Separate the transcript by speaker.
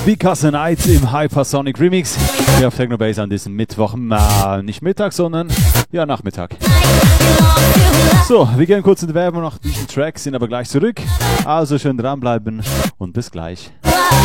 Speaker 1: Because the Night im Hypersonic Remix hier auf Technobase an diesem Mittwoch, nicht Mittag, sondern ja Nachmittag. So, wir gehen kurz in die Werbung nach diesen Tracks, sind aber gleich zurück. Also schön dranbleiben und bis gleich.